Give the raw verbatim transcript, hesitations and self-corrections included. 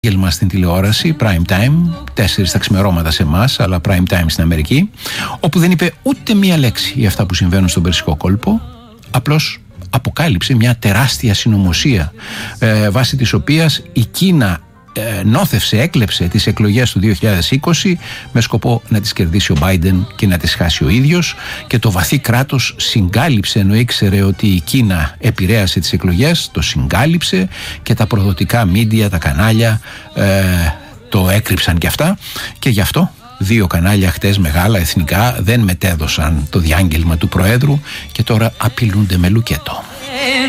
Διάγγελμα στην τηλεόραση, prime time, τέσσερις τα ξημερώματα σε εμάς, αλλά prime time στην Αμερική, όπου δεν είπε ούτε μία λέξη για αυτά που συμβαίνουν στον Περσικό κόλπο, απλώς αποκάλυψε μια τεράστια συνωμοσία, ε, βάσει της οποίας η Κίνα ε, νόθευσε, έκλεψε τις εκλογές του δύο χιλιάδες είκοσι με σκοπό να τις κερδίσει ο Biden και να τις χάσει ο ίδιος, και το βαθύ κράτος συγκάλυψε, ενώ ήξερε ότι η Κίνα επηρέασε τις εκλογές, το συγκάλυψε, και τα προδοτικά μίντια, τα κανάλια ε, το έκρυψαν και αυτά, και γι' αυτό δύο κανάλια χτες μεγάλα εθνικά δεν μετέδωσαν το διάγγελμα του Προέδρου και τώρα απειλούνται με λουκέτο.